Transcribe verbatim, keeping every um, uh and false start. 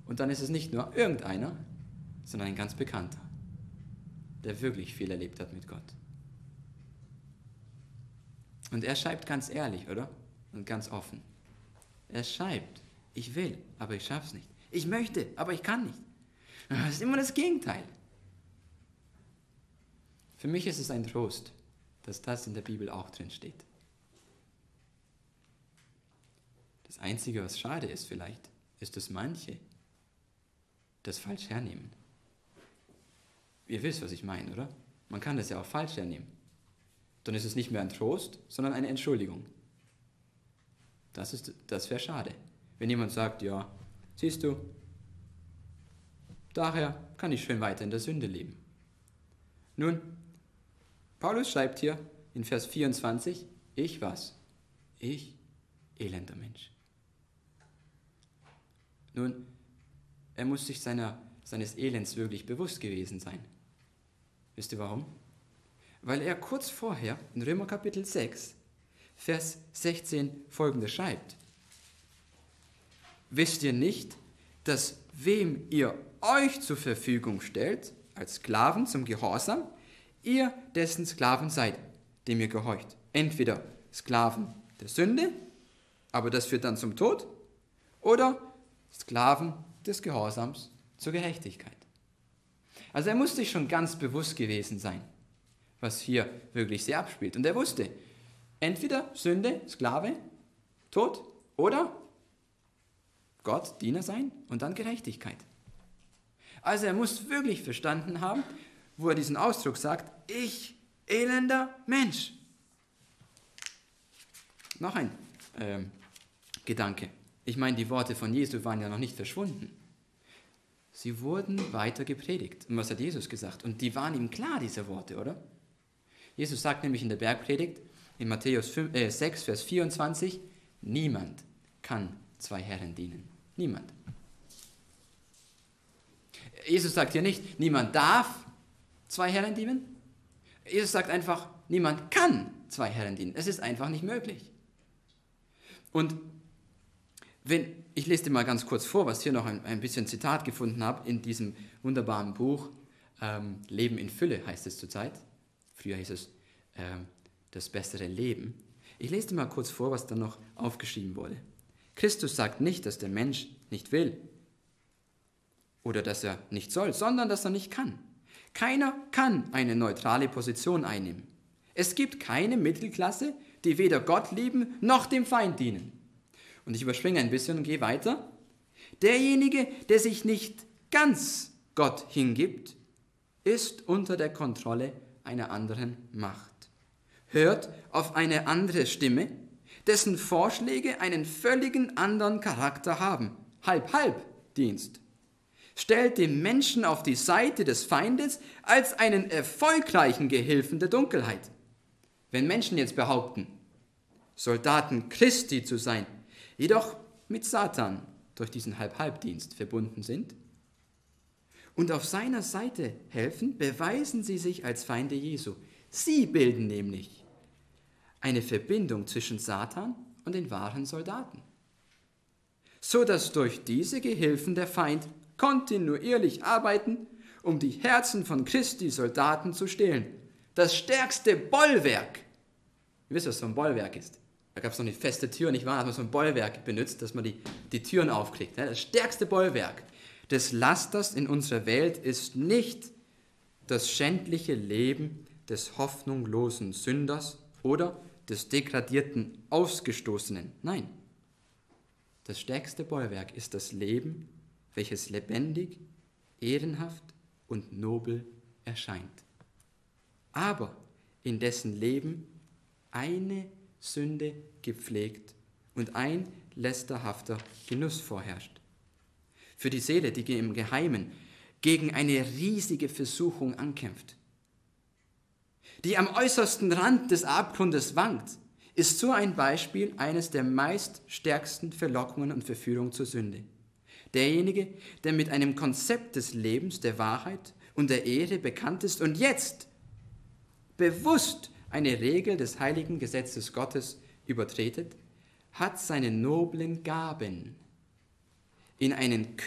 Und dann ist es nicht nur irgendeiner, sondern ein ganz Bekannter, der wirklich viel erlebt hat mit Gott. Und er schreibt ganz ehrlich, oder? Und ganz offen. Er schreibt, ich will, aber ich schaff's nicht. Ich möchte, aber ich kann nicht. Das ist immer das Gegenteil. Für mich ist es ein Trost, dass das in der Bibel auch drin steht. Das Einzige, was schade ist vielleicht, ist, dass manche das falsch hernehmen. Ihr wisst, was ich meine, oder? Man kann das ja auch falsch hernehmen. Dann ist es nicht mehr ein Trost, sondern eine Entschuldigung. Das ist, das wäre schade. Wenn jemand sagt, ja, siehst du, daher kann ich schön weiter in der Sünde leben. Nun, Paulus schreibt hier in Vers vierundzwanzig, ich was? Ich, elender Mensch. Nun, er muss sich seiner, seines Elends wirklich bewusst gewesen sein. Wisst ihr warum? Weil er kurz vorher in Römer Kapitel sechs, Vers sechzehn folgendes schreibt. Wisst ihr nicht, dass wem ihr euch zur Verfügung stellt, als Sklaven zum Gehorsam, ihr dessen Sklaven seid, dem ihr gehorcht. Entweder Sklaven der Sünde, aber das führt dann zum Tod, oder Sklaven des Gehorsams zur Gerechtigkeit. Also er muss sich schon ganz bewusst gewesen sein, was hier wirklich sich abspielt. Und er wusste, entweder Sünde, Sklave, Tod, oder Gott, Diener sein und dann Gerechtigkeit. Also er muss wirklich verstanden haben, wo er diesen Ausdruck sagt, ich, elender Mensch. Noch ein ähm, Gedanke. Ich meine, die Worte von Jesu waren ja noch nicht verschwunden. Sie wurden weiter gepredigt. Und was hat Jesus gesagt? Und die waren ihm klar, diese Worte, oder? Jesus sagt nämlich in der Bergpredigt, in Matthäus sechs, Vers vierundzwanzig, niemand kann zwei Herren dienen. Niemand. Jesus sagt hier nicht, niemand darf zwei Herren dienen. Jesus sagt einfach, niemand kann zwei Herren dienen. Es ist einfach nicht möglich. Und wenn, ich lese dir mal ganz kurz vor, was hier noch ein, ein bisschen Zitat gefunden habe in diesem wunderbaren Buch, ähm, Leben in Fülle heißt es zurzeit. Früher hieß es ähm, das bessere Leben. Ich lese dir mal kurz vor, was dann noch aufgeschrieben wurde. Christus sagt nicht, dass der Mensch nicht will oder dass er nicht soll, sondern dass er nicht kann. Keiner kann eine neutrale Position einnehmen. Es gibt keine Mittelklasse, die weder Gott lieben noch dem Feind dienen. Und ich überspringe ein bisschen und gehe weiter. Derjenige, der sich nicht ganz Gott hingibt, ist unter der Kontrolle einer anderen Macht. Hört auf eine andere Stimme, dessen Vorschläge einen völligen anderen Charakter haben. Halb-Halb-Dienst. Stellt den Menschen auf die Seite des Feindes als einen erfolgreichen Gehilfen der Dunkelheit. Wenn Menschen jetzt behaupten, Soldaten Christi zu sein, jedoch mit Satan durch diesen Halb-Halb-Dienst verbunden sind und auf seiner Seite helfen, beweisen sie sich als Feinde Jesu. Sie bilden nämlich eine Verbindung zwischen Satan und den wahren Soldaten, so dass durch diese Gehilfen der Feind kontinuierlich arbeiten, um die Herzen von Christi Soldaten zu stehlen. Das stärkste Bollwerk. Ihr wisst, was so ein Bollwerk ist. Da gab es noch eine feste Tür, nicht wahr? Da hat man so ein Bollwerk benutzt, dass man die, die Türen aufkriegt. Das stärkste Bollwerk des Lasters in unserer Welt ist nicht das schändliche Leben des hoffnungslosen Sünders oder des degradierten Ausgestoßenen. Nein, das stärkste Bollwerk ist das Leben, welches lebendig, ehrenhaft und nobel erscheint, aber in dessen Leben eine Sünde gepflegt und ein lästerhafter Genuss vorherrscht. Für die Seele, die im Geheimen gegen eine riesige Versuchung ankämpft, die am äußersten Rand des Abgrundes wankt, ist so ein Beispiel eines der meist stärksten Verlockungen und Verführungen zur Sünde. Derjenige, der mit einem Konzept des Lebens, der Wahrheit und der Ehre bekannt ist und jetzt bewusst eine Regel des heiligen Gesetzes Gottes übertretet, hat seine noblen Gaben in einen